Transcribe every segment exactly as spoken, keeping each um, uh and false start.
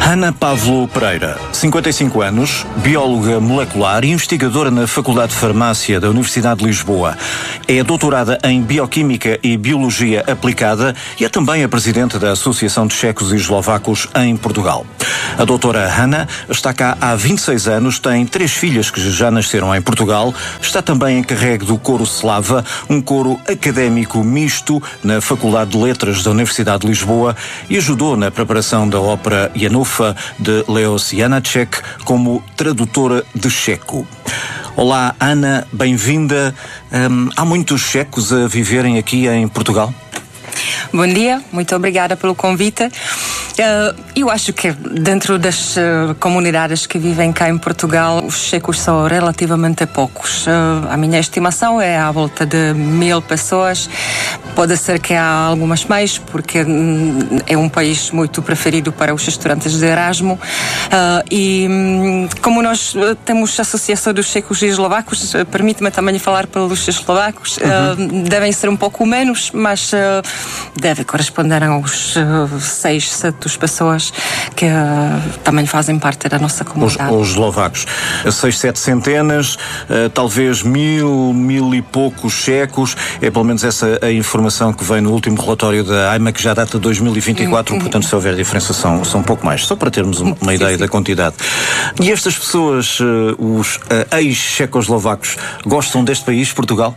Hanna Pavlo Pereira, cinquenta e cinco anos, bióloga molecular e investigadora na Faculdade de Farmácia da Universidade de Lisboa. É doutorada em Bioquímica e Biologia Aplicada e é também a presidente da Associação de Checos e Eslovacos em Portugal. A doutora Hanna está cá há vinte e seis anos, tem três filhas que já nasceram em Portugal, está também encarregue do coro Slava, um coro académico misto na Faculdade de Letras da Universidade de Lisboa, e ajudou na preparação da ópera Janúfa de Leos Janáček como tradutora de checo. Olá, Ana, bem-vinda. Hum, há muitos checos a viverem aqui em Portugal? Bom dia, muito obrigada pelo convite. Uh, eu acho que dentro das uh, comunidades que vivem cá em Portugal, os checos são relativamente poucos. Uh, a minha estimação é à volta de mil pessoas. Pode ser que há algumas mais, porque hum, é um país muito preferido para os estudantes de Erasmo. Uh, e hum, como nós uh, temos a Associação dos Checos e Eslovacos, uh, permite-me também falar pelos eslovacos, uhum. uh, devem ser um pouco menos, mas uh, deve corresponder aos uh, seis, sete pessoas que uh, também fazem parte da nossa comunidade. Os, os eslovacos. Seis, sete centenas, uh, talvez mil, mil e poucos checos. É pelo menos essa a informação que vem no último relatório da AIMA, que já data de dois mil e vinte e quatro, hum, portanto, se houver diferença, são, são um pouco mais. Só para termos uma, uma ideia sim, sim. da quantidade. E estas pessoas, uh, os uh, ex-checoslovacos, gostam deste país, Portugal?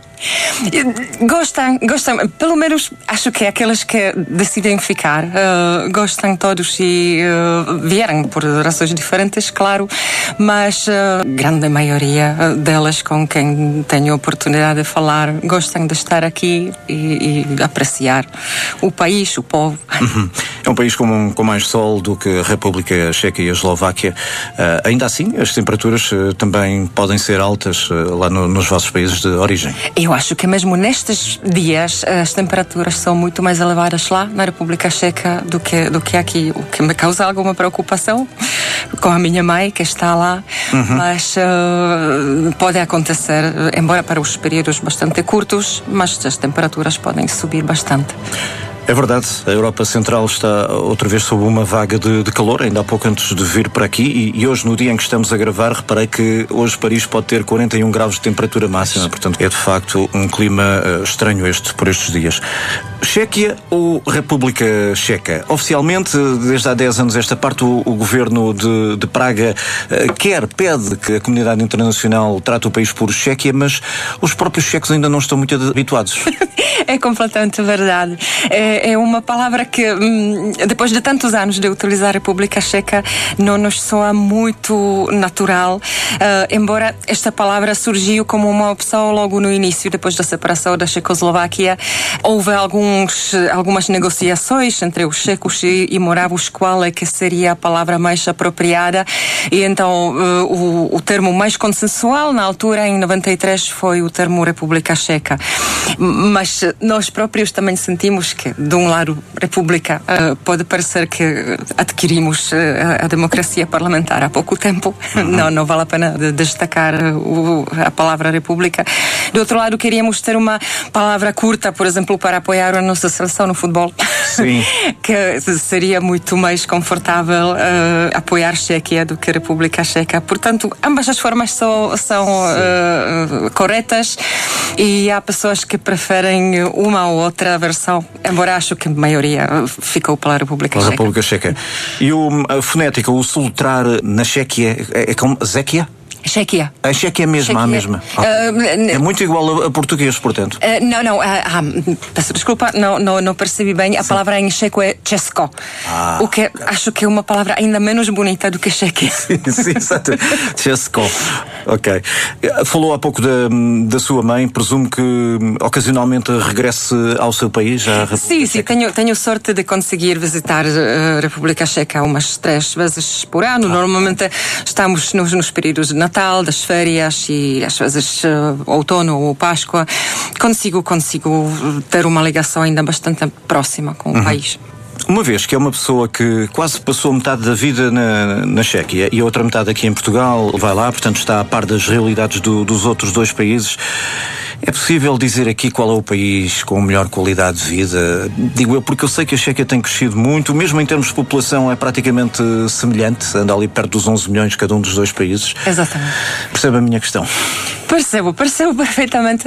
Gostam, gostam. Pelo menos acho que aqueles que decidem ficar uh, gostam todos e uh, vieram por razões diferentes, claro, mas a uh, grande maioria delas com quem tenho a oportunidade de falar gostam de estar aqui e, e apreciar o país, o povo. Uhum. É um país com, com mais sol do que a República Checa e a Eslováquia. Uh, ainda assim, as temperaturas uh, também podem ser altas uh, lá no, nos vossos países de origem. Eu acho que mesmo nestes dias as temperaturas são muito mais elevadas lá na República Checa do que, do que aqui, o que me causa alguma preocupação com a minha mãe que está lá, uhum. mas uh, pode acontecer, embora para os períodos bastante curtos, mas as temperaturas podem subir bastante. É verdade, a Europa Central está outra vez sob uma vaga de, de calor, ainda há pouco antes de vir para aqui, e, e hoje, no dia em que estamos a gravar, reparei que hoje Paris pode ter quarenta e um graus de temperatura máxima, portanto é de facto um clima uh, estranho este, por estes dias. Chequia ou República Checa? Oficialmente, desde há dez anos esta parte, o, o governo de, de Praga uh, quer, pede que a comunidade internacional trate o país por Chequia, mas os próprios checos ainda não estão muito habituados. É completamente verdade. É, é uma palavra que, depois de tantos anos de utilizar a República Checa, não nos soa muito natural, uh, embora esta palavra surgiu como uma opção logo no início, depois da separação da Checoslováquia. Houve alguns, algumas negociações entre os checos e, e moravos qual é que seria a palavra mais apropriada, e então uh, o, o termo mais consensual na altura, em noventa e três, foi o termo República Checa. Mas nós próprios também sentimos que, de um lado, República, uh, pode parecer que adquirimos uh, a democracia parlamentar há pouco tempo. Uhum. Não, não vale a pena de destacar uh, a palavra República. Do outro lado, queríamos ter uma palavra curta, por exemplo, para apoiar a nossa seleção no futebol. Sim. Que seria muito mais confortável uh, apoiar Chequia do que a República Checa. Portanto, ambas as formas são, são uh, corretas, e há pessoas que preferem uma ou outra versão, embora acho que a maioria ficou pela República Checa. República Checa. E o, a fonética, o soletrar na Chequia, é, é como Zequia? Chequia. A Chequia é mesmo, a mesma. Uh, é muito igual a, a português, portanto. Uh, não, não, uh, uh, peço desculpa, não, não, não percebi bem. A Sim. palavra em checo é Česko. Ah, o que okay. acho que é uma palavra ainda menos bonita do que Chequia. Sim, sim, exato. Česko. Ok. Falou há pouco da, da sua mãe, presumo que ocasionalmente regresse ao seu país, à República Sim, sim, Checa. tenho, tenho sorte de conseguir visitar a República Checa umas três vezes por ano. Ah. Normalmente estamos nos, nos períodos de Natal, das férias e às vezes uh, outono ou Páscoa. Consigo, consigo ter uma ligação ainda bastante próxima com o uhum. país. Uma vez que é uma pessoa que quase passou metade da vida na, na Chequia e a outra metade aqui em Portugal, vai lá, portanto está a par das realidades do, dos outros dois países. É possível dizer aqui qual é o país com melhor qualidade de vida? Digo eu, porque eu sei que a Chequia tem crescido muito, mesmo em termos de população é praticamente semelhante, anda ali perto dos onze milhões cada um dos dois países. Exatamente. Percebe a minha questão? Percebo, percebo perfeitamente.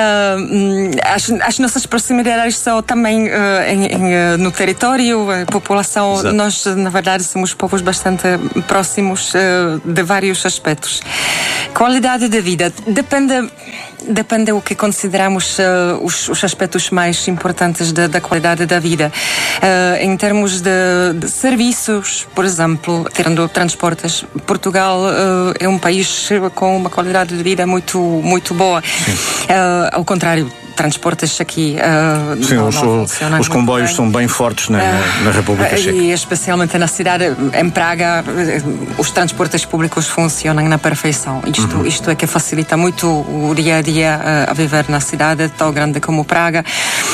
Uh, as, as nossas proximidades são também uh, em, em, uh, no território, a população. Exato. Nós, na verdade, somos povos bastante próximos uh, de vários aspectos. Qualidade de vida depende. Depende do que consideramos uh, os, os aspectos mais importantes da, da qualidade da vida. Uh, em termos de, de serviços, por exemplo, tendo transportes, Portugal uh, é um país com uma qualidade de vida muito, muito boa. Uh, ao contrário, transportes aqui uh, Sim, não, os, não os, os comboios bem. São bem fortes na, uh, na República Checa. E especialmente na cidade, em Praga, os transportes públicos funcionam na perfeição. Isto, uhum. isto é que facilita muito o dia a dia uh, a viver na cidade tão grande como Praga.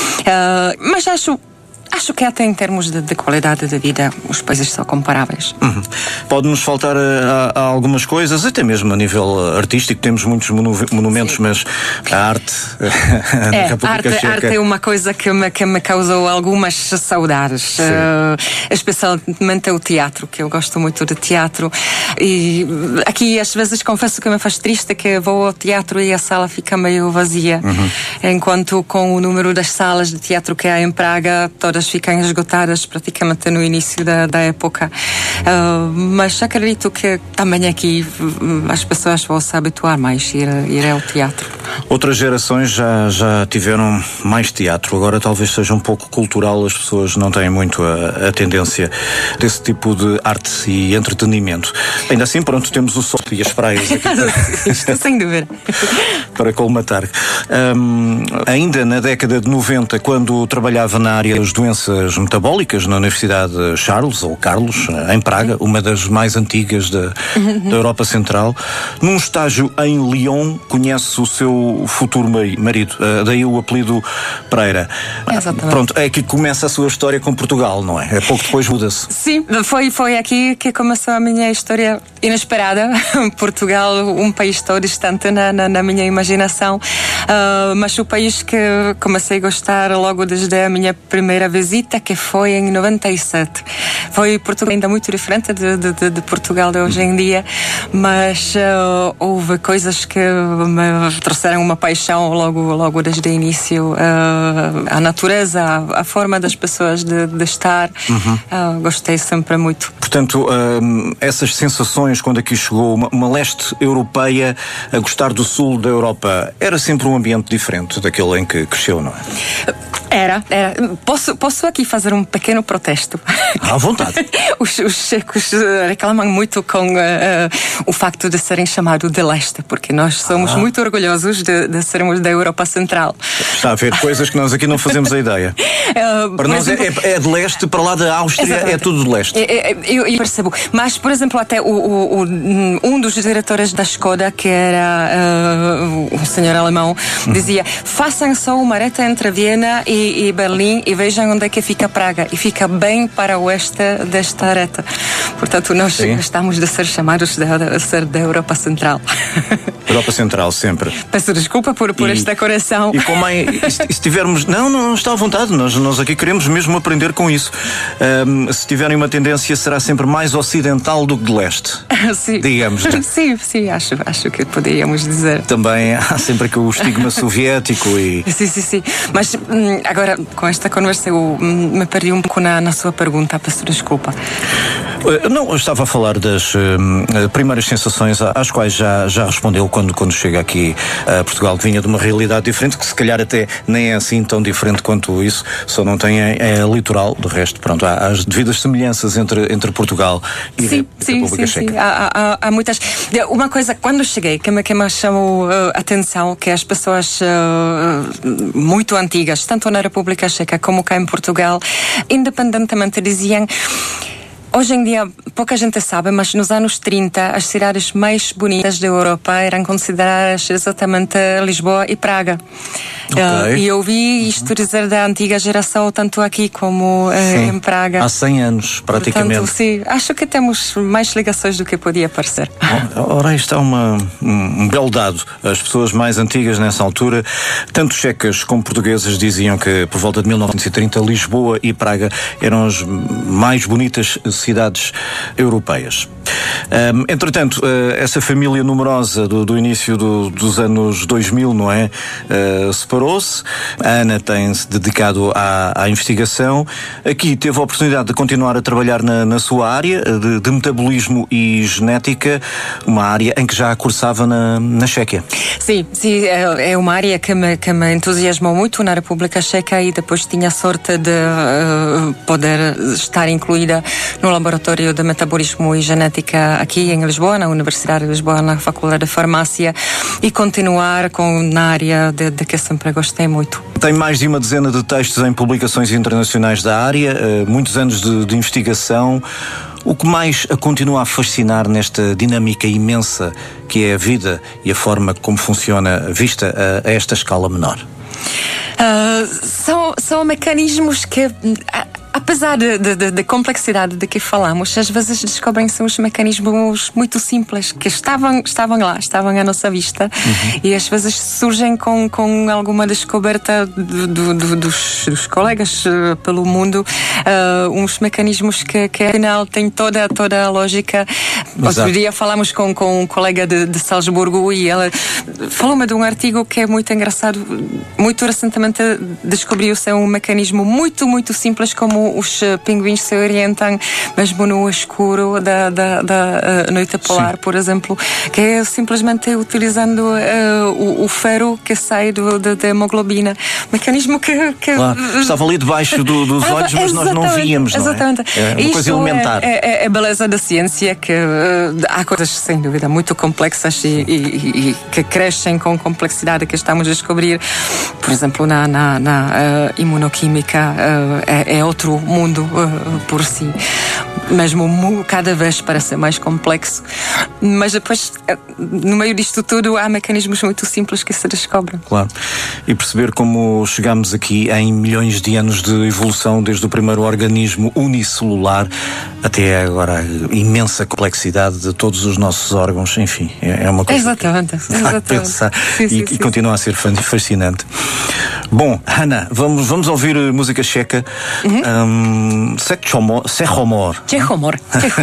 Uh, mas acho Acho que até em termos de, de qualidade de vida os países são comparáveis. Uhum. Pode-nos faltar a, a algumas coisas, até mesmo a nível artístico, temos muitos monu- monumentos, Sim. mas a arte é, na República arte, Checa... arte é uma coisa que me, que me causou algumas saudades, uh, especialmente o teatro, que eu gosto muito de teatro, e aqui às vezes confesso que me faz triste que vou ao teatro e a sala fica meio vazia, uhum. enquanto com o número das salas de teatro que há em Praga, todas ficam esgotadas praticamente no início da, da época. Uh, mas acredito que também aqui as pessoas vão se habituar mais a ir, ir ao teatro. Outras gerações já, já tiveram mais teatro, agora talvez seja um pouco cultural, as pessoas não têm muito a, a tendência desse tipo de arte e entretenimento. Ainda assim, pronto, temos o sol e as praias aqui para, Isto, sem dúvida. para colmatar. Um, ainda na década de noventa, quando trabalhava na área das doenças metabólicas na Universidade Charles, ou Carlos, em Praga, uma das mais antigas da, da Europa Central, num estágio em Lyon, conhece o seu futuro marido, uh, daí o apelido Pereira. Exatamente. Pronto, é aqui que começa a sua história com Portugal, não é? É pouco depois muda-se. Sim, foi, foi aqui que começou a minha história inesperada. Portugal, um país tão distante na, na, na minha imaginação, uh, mas o país que comecei a gostar logo desde a minha primeira visita, que foi em noventa e sete. Foi Portugal ainda muito diferente de, de, de Portugal de hoje em dia, mas uh, houve coisas que me trouxeram uma paixão logo, logo desde o início. Uh, a natureza, a, a forma das pessoas de, de estar, uhum. uh, gostei sempre muito. Portanto, uh, essas sensações quando aqui chegou, uma, uma leste europeia a gostar do sul da Europa, era sempre um ambiente diferente daquele em que cresceu, não é? Era, era. Posso, posso aqui fazer um pequeno protesto? À vontade. os, os checos reclamam muito com uh, uh, o facto de serem chamados de leste, porque nós somos ah. muito orgulhosos de, de sermos da Europa Central. Está a ver coisas que nós aqui não fazemos a ideia. Uh, para nós exemplo, é, é de leste, para lá da Áustria exatamente. É tudo de leste. Eu, eu percebo. Mas, por exemplo, até o, o, o, um dos diretores da Skoda, que era uh, um senhor alemão, hum. dizia: façam só uma reta entre Viena e e Berlim e vejam onde é que fica Praga, e fica bem para o oeste desta reta. Portanto, nós Sim. gostamos de ser chamados de, de ser da Europa Central. Europa Central, sempre. Peço desculpa por, por e, esta correção. E como é, e se tivermos... Não, não, não está à vontade, nós, nós aqui queremos mesmo aprender com isso. Um, se tiverem uma tendência, será sempre mais ocidental do que de leste. Sim. Digamos. Né? Sim, sim, acho, acho que poderíamos dizer. Também há sempre aqui o estigma soviético e... Sim, sim, sim. Mas hum, agora, com esta conversa, eu hum, me perdi um pouco na, na sua pergunta, peço desculpa. Não, eu estava a falar das hum, primeiras sensações às quais já, já respondeu quando, quando chega aqui a Portugal, que vinha de uma realidade diferente, que se calhar até nem é assim tão diferente quanto isso, só não tem é, é litoral, de resto, pronto, há, há as devidas semelhanças entre, entre Portugal e sim, a sim, República sim, Checa. Sim, há, há, há muitas... Uma coisa, quando cheguei, que me, que me chamou a uh, atenção, que as pessoas uh, muito antigas, tanto na República Checa como cá em Portugal, independentemente diziam... Hoje em dia, pouca gente sabe, mas nos anos trinta, as cidades mais bonitas da Europa eram consideradas exatamente Lisboa e Praga. Okay. Uh, e eu ouvi isto dizer da antiga geração, tanto aqui como uh, em Praga. Há cem anos, praticamente. Portanto, sim, acho que temos mais ligações do que podia parecer. Ora, isto é uma, um, um belo dado. As pessoas mais antigas nessa altura, tanto checas como portuguesas, diziam que por volta de mil novecentos e trinta Lisboa e Praga eram as mais bonitas cidades europeias. Um, entretanto, uh, essa família numerosa do, do início do, dos anos dois mil, não é? Uh, separou-se. A Ana tem-se dedicado à, à investigação. Aqui teve a oportunidade de continuar a trabalhar na, na sua área de, de metabolismo e genética, uma área em que já cursava na, na Chequia. Sim, sim, é, é uma área que me, que me entusiasmou muito na República Checa e depois tinha a sorte de uh, poder estar incluída no laboratório de metabolismo e genética aqui em Lisboa, na Universidade de Lisboa, na Faculdade de Farmácia, e continuar com, na área de, de que sempre gostei muito. Tem mais de uma dezena de textos em publicações internacionais da área, uh, muitos anos de, de investigação. O que mais a continua a fascinar nesta dinâmica imensa que é a vida e a forma como funciona vista a, a esta escala menor? Uh, são, são mecanismos que, a, apesar da complexidade de que falamos, às vezes descobrem-se uns mecanismos muito simples que estavam, estavam lá, estavam à nossa vista, uhum. E às vezes surgem com, com alguma descoberta do, do, do, dos, dos colegas uh, pelo mundo, uh, uns mecanismos que, que afinal têm toda, toda a lógica. Exato. Outro dia falamos com, com um colega de, de Salzburgo e ela falou-me de um artigo que é muito engraçado. Muito recentemente descobriu-se um mecanismo muito, muito simples como os pinguins se orientam mesmo no escuro da, da, da uh, noite polar. Sim. Por exemplo, que é simplesmente utilizando uh, o, o ferro que sai do, da, da hemoglobina. Mecanismo que... que... Claro. Estava ali debaixo do, dos ah, olhos, mas nós não víamos, não é? Exatamente. É uma coisa elementar. É, é, é a beleza da ciência, que uh, há coisas, sem dúvida, muito complexas e, e, e que crescem com complexidade que estamos a descobrir. Por exemplo, na, na, na uh, imunoquímica uh, é, é outro mundo uh, por si. Mesmo cada vez parece mais complexo. Mas depois, uh, no meio disto tudo, há mecanismos muito simples que se descobrem. Claro. E perceber como chegamos aqui em milhões de anos de evolução, desde o primeiro organismo unicelular até agora a imensa complexidade de todos os nossos órgãos. Enfim, é uma coisa exatamente, que exatamente. Pensar sim, sim, e, sim. e continua a ser fascinante. Bom, Ana, vamos, vamos ouvir música checa. Uhum. um, Čehomor. Čehomor.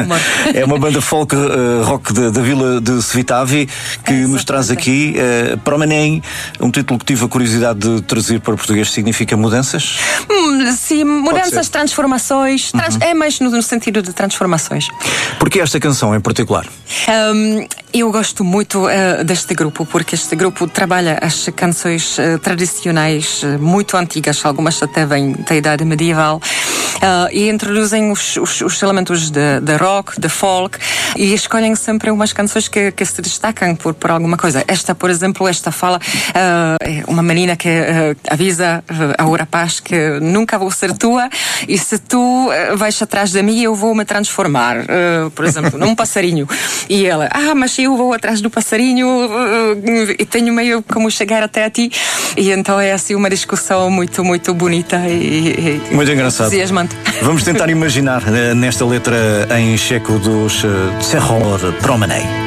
É uma banda folk uh, rock da, da vila de Svitavi que é, nos traz aqui uh, Promenei, um título que tive a curiosidade de trazer para português. Significa mudanças? Hum, sim, mudanças, transformações. Trans, uhum. É mais no, no sentido de transformações. Porquê esta canção em particular? Um, eu gosto muito uh, deste grupo, porque este grupo trabalha as canções uh, tradicionais uh, muito antigas, algumas até vêm da idade medieval, uh, e introduzem os, os, os elementos de, de rock, de folk, e escolhem sempre umas canções que, que se destacam por, por alguma coisa. Esta, por exemplo, esta fala uh, é uma menina que uh, avisa uh, ao rapaz que nunca vou ser tua, e se tu uh, vais atrás de mim eu vou me transformar, uh, por exemplo, num passarinho. E ela, ah, mas eu vou atrás do passarinho uh, e tenho meio como chegar até a ti. E então é assim uma discussão muito, muito bonita e, e muito engraçado. Entusiasmante. Vamos tentar imaginar nesta letra em checo dos uh, Čehomor Promenei.